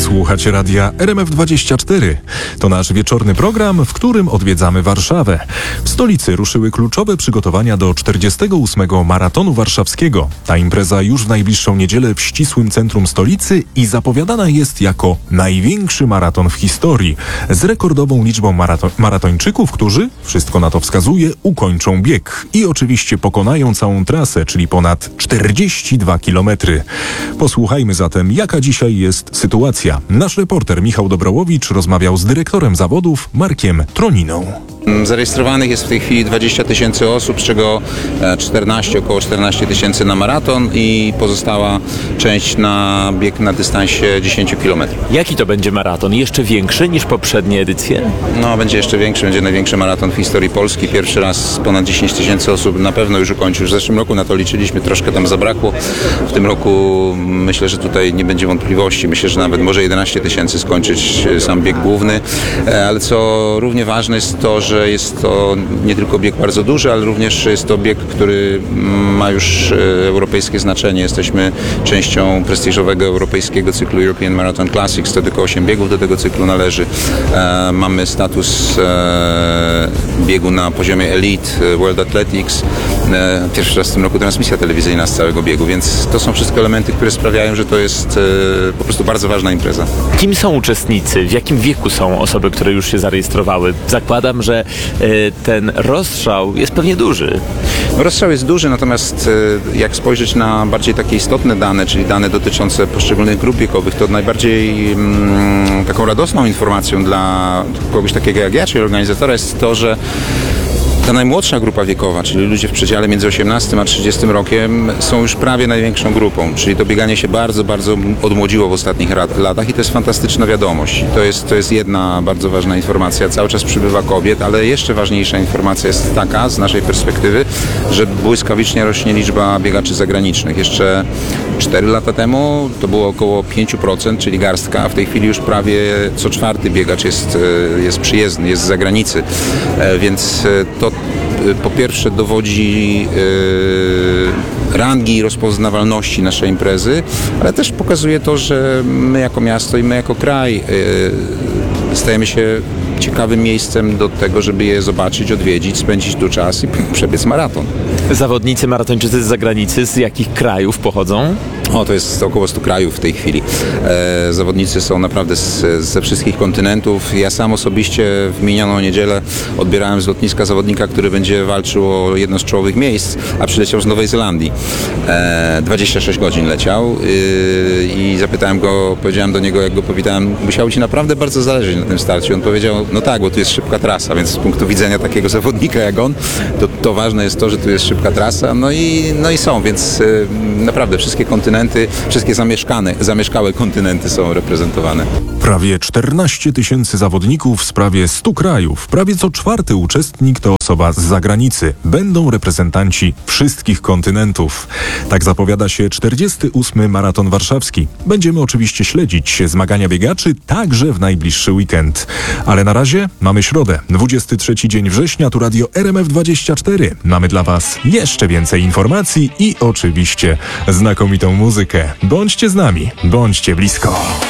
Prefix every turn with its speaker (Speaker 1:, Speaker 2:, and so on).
Speaker 1: Słuchacie radia RMF24. To nasz wieczorny program, w którym odwiedzamy Warszawę. W stolicy ruszyły kluczowe przygotowania do 48. Maratonu Warszawskiego. Ta impreza już w najbliższą niedzielę w ścisłym centrum stolicy i zapowiadana jest jako największy maraton w historii, z rekordową liczbą maratończyków, którzy, wszystko na to wskazuje, ukończą bieg i oczywiście pokonają całą trasę, czyli ponad 42 km. Posłuchajmy zatem, jaka dzisiaj jest sytuacja. Nasz reporter Michał Dobrołowicz rozmawiał z dyrektorem zawodów Markiem Troniną.
Speaker 2: Zarejestrowanych jest w tej chwili 20 000 osób, z czego około 14 000 na maraton i pozostała część na bieg na dystansie 10 km.
Speaker 3: Jaki to będzie maraton? Jeszcze większy niż poprzednie edycje?
Speaker 2: No, będzie jeszcze większy, będzie największy maraton w historii Polski. Pierwszy raz ponad 10 000 osób na pewno już ukończył. W zeszłym roku na to liczyliśmy, troszkę tam zabrakło. W tym roku myślę, że tutaj nie będzie wątpliwości. Myślę, że nawet może 11 000 skończyć sam bieg główny. Ale co równie ważne jest to, że jest to nie tylko bieg bardzo duży, ale również jest to bieg, który ma już europejskie znaczenie. Jesteśmy częścią prestiżowego europejskiego cyklu European Marathon Classics. To tylko 8 biegów do tego cyklu należy. Mamy status biegu na poziomie Elite World Athletics. Pierwszy raz w tym roku transmisja telewizyjna z całego biegu, więc to są wszystko elementy, które sprawiają, że to jest po prostu bardzo ważna impreza.
Speaker 3: Kim są uczestnicy? W jakim wieku są osoby, które już się zarejestrowały? Zakładam, że ten rozstrzał jest pewnie duży.
Speaker 2: Rozstrzał jest duży, natomiast jak spojrzeć na bardziej takie istotne dane, czyli dane dotyczące poszczególnych grup wiekowych, to najbardziej taką radosną informacją dla kogoś takiego jak ja, czyli organizatora, jest to, że ta najmłodsza grupa wiekowa, czyli ludzie w przedziale między 18 a 30 rokiem, są już prawie największą grupą, czyli to bieganie się bardzo, bardzo odmłodziło w ostatnich latach i to jest fantastyczna wiadomość. To jest jedna bardzo ważna informacja. Cały czas przybywa kobiet, ale jeszcze ważniejsza informacja jest taka z naszej perspektywy, że błyskawicznie rośnie liczba biegaczy zagranicznych. Jeszcze 4 lata temu to było około 5%, czyli garstka, a w tej chwili już prawie co czwarty biegacz jest przyjezdny, jest z zagranicy, więc to po pierwsze dowodzi rangi i rozpoznawalności naszej imprezy, ale też pokazuje to, że my jako miasto i my jako kraj stajemy się ciekawym miejscem do tego, żeby je zobaczyć, odwiedzić, spędzić tu czas i przebiec maraton.
Speaker 3: Zawodnicy, maratończycy z zagranicy, z jakich krajów pochodzą?
Speaker 2: To jest około 100 krajów w tej chwili. Zawodnicy są naprawdę ze wszystkich kontynentów. Ja sam osobiście w minioną niedzielę odbierałem z lotniska zawodnika, który będzie walczył o jedno z czołowych miejsc, a przyleciał z Nowej Zelandii. 26 godzin leciał i zapytałem go, powiedziałem do niego, jak go powitałem, musiało ci naprawdę bardzo zależeć na tym starcie. On powiedział, no tak, bo tu jest szybka trasa, więc z punktu widzenia takiego zawodnika jak on, to ważne jest to, że tu jest szybka trasa, no i są, więc naprawdę wszystkie kontynenty, wszystkie zamieszkałe kontynenty są reprezentowane.
Speaker 1: Prawie 14 000 zawodników z prawie 100 krajów. Prawie co czwarty uczestnik to osoba z zagranicy. Będą reprezentanci wszystkich kontynentów. Tak zapowiada się 48. Maraton Warszawski. Będziemy oczywiście śledzić zmagania biegaczy także w najbliższy weekend. Ale na razie mamy środę, 23 dzień września, tu radio RMF24. Mamy dla Was jeszcze więcej informacji i oczywiście znakomitą muzykę. Bądźcie z nami, bądźcie blisko.